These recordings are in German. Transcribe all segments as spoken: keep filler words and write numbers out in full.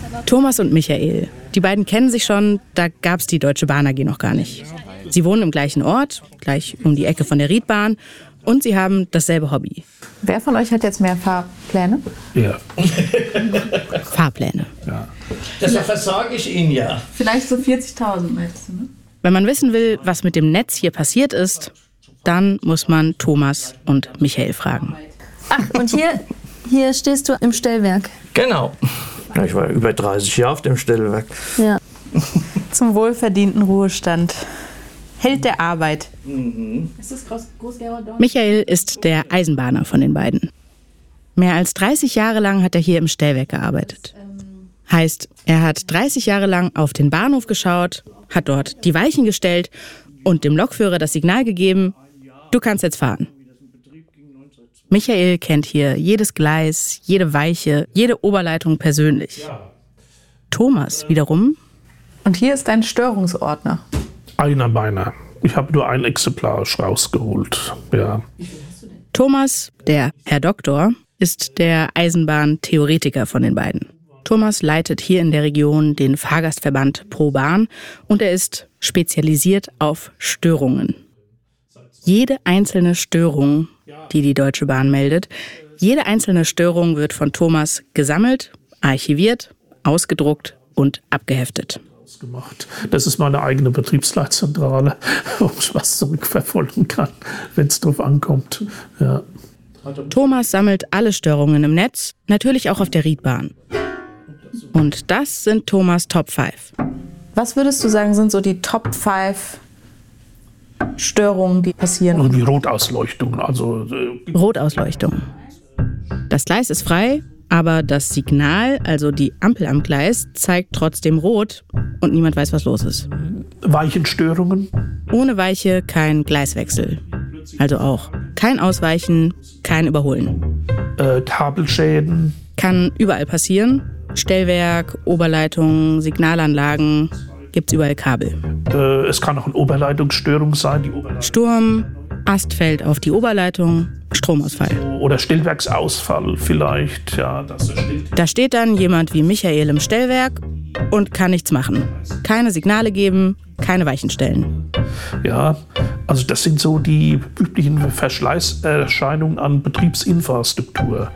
Thomas und Michael, die beiden kennen sich schon, da gab es die Deutsche Bahn A G noch gar nicht. Sie wohnen im gleichen Ort, gleich um die Ecke von der Riedbahn, und sie haben dasselbe Hobby. Wer von euch hat jetzt mehr Fahrpläne? Ja. Fahrpläne. Ja. Das versage ich Ihnen ja. Vielleicht so vierzigtausend, meinst du, ne? Wenn man wissen will, was mit dem Netz hier passiert ist, dann muss man Thomas und Michael fragen. Ach, und hier, hier stehst du im Stellwerk. Genau. Ich war über dreißig Jahre auf dem Stellwerk. Ja. Zum wohlverdienten Ruhestand. Held der Arbeit. Mhm. Ist das groß, Großgerber Dorf? Michael ist der Eisenbahner von den beiden. Mehr als dreißig Jahre lang hat er hier im Stellwerk gearbeitet. Heißt, er hat dreißig Jahre lang auf den Bahnhof geschaut, hat dort die Weichen gestellt und dem Lokführer das Signal gegeben, du kannst jetzt fahren. Michael kennt hier jedes Gleis, jede Weiche, jede Oberleitung persönlich. Thomas wiederum. Und hier ist ein Störungsordner. Einer meiner. Ich habe nur ein Exemplar rausgeholt. Ja. Thomas, der Herr Doktor, ist der Eisenbahntheoretiker von den beiden. Thomas leitet hier in der Region den Fahrgastverband Pro Bahn und er ist spezialisiert auf Störungen. Jede einzelne Störung, die die Deutsche Bahn meldet, jede einzelne Störung wird von Thomas gesammelt, archiviert, ausgedruckt und abgeheftet. Gemacht. Das ist meine eigene Betriebsleitzentrale, wo ich was zurückverfolgen kann, wenn es drauf ankommt. Ja. Thomas sammelt alle Störungen im Netz, natürlich auch auf der Riedbahn. Und das sind Thomas Top fünf. Was würdest du sagen, sind so die Top fünf Störungen, die passieren? Und die Rotausleuchtung. Also, äh Rotausleuchtung. Das Gleis ist frei, aber das Signal, also die Ampel am Gleis, zeigt trotzdem rot und niemand weiß, was los ist. Weichenstörungen? Ohne Weiche kein Gleiswechsel. Also auch kein Ausweichen, kein Überholen. Äh, Kabelschäden? Kann überall passieren. Stellwerk, Oberleitung, Signalanlagen, gibt's überall Kabel. Äh, es kann auch eine Oberleitungsstörung sein. Die Oberleitung. Sturm, Ast fällt auf die Oberleitung, Stromausfall. Oder Stellwerksausfall vielleicht. Ja, das ist da steht dann jemand wie Michael im Stellwerk und kann nichts machen. Keine Signale geben, keine Weichen stellen. Ja, also das sind so die üblichen Verschleißerscheinungen an Betriebsinfrastruktur.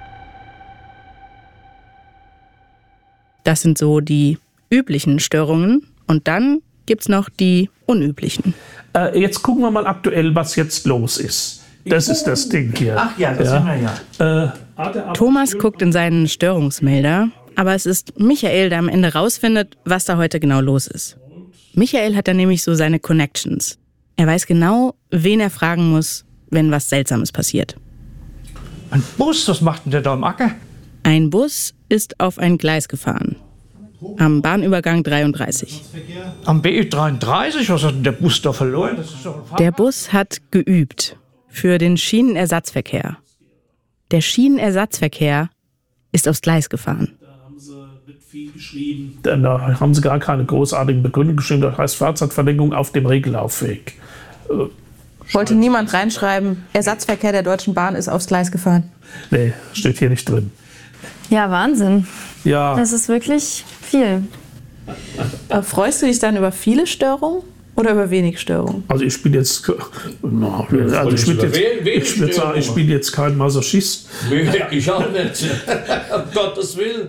Das sind so die üblichen Störungen. Und dann gibt's noch die unüblichen. Äh, jetzt gucken wir mal aktuell, was jetzt los ist. Das ist das Ding hier. Ach ja, das ja. sind wir ja. Äh, Thomas guckt in seinen Störungsmelder, aber es ist Michael, der am Ende rausfindet, was da heute genau los ist. Michael hat da nämlich so seine Connections. Er weiß genau, wen er fragen muss, wenn was Seltsames passiert. Ein Bus, was macht denn der da im Acker? Ein Bus ist auf ein Gleis gefahren. Am Bahnübergang dreiunddreißig. Am B dreiunddreißig? Was hat denn der Bus da verloren? Das ist doch ein der Bus hat geübt für den Schienenersatzverkehr. Der Schienenersatzverkehr ist aufs Gleis gefahren. Da haben sie nicht viel geschrieben. Da haben sie gar keine großartigen Begründungen geschrieben. Das heißt Fahrzeugverlängerung auf dem Regellaufweg. Wollte niemand reinschreiben, Ersatzverkehr der Deutschen Bahn ist aufs Gleis gefahren? Nee, steht hier nicht drin. Ja, Wahnsinn. Ja. Das ist wirklich viel. Aber freust du dich dann über viele Störungen oder über wenig Störungen? Also ich bin jetzt, na, also ich bin jetzt, ich würde sagen, ich bin jetzt kein Masochist. Ja, ich auch nicht. Um Gottes Willen.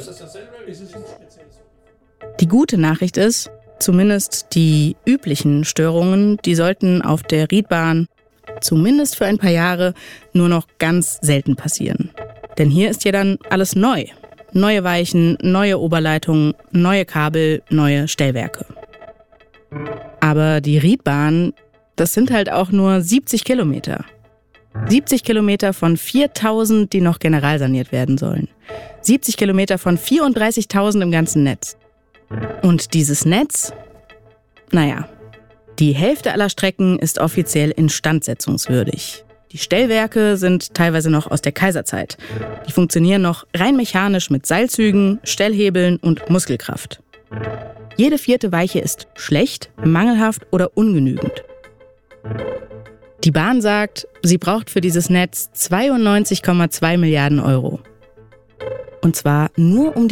Die gute Nachricht ist, zumindest die üblichen Störungen, die sollten auf der Riedbahn zumindest für ein paar Jahre nur noch ganz selten passieren. Denn hier ist ja dann alles neu. Neue Weichen, neue Oberleitungen, neue Kabel, neue Stellwerke. Aber die Riedbahn, das sind halt auch nur siebzig Kilometer. siebzig Kilometer von viertausend, die noch generalsaniert werden sollen. siebzig Kilometer von vierunddreißigtausend im ganzen Netz. Und dieses Netz, naja, die Hälfte aller Strecken ist offiziell instandsetzungswürdig. Die Stellwerke sind teilweise noch aus der Kaiserzeit. Die funktionieren noch rein mechanisch mit Seilzügen, Stellhebeln und Muskelkraft. Jede vierte Weiche ist schlecht, mangelhaft oder ungenügend. Die Bahn sagt, sie braucht für dieses Netz zweiundneunzig Komma zwei Milliarden Euro. Und zwar nur um die